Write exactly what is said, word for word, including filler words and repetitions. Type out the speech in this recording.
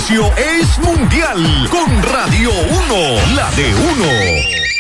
beneficio es mundial con Radio uno, la de uno.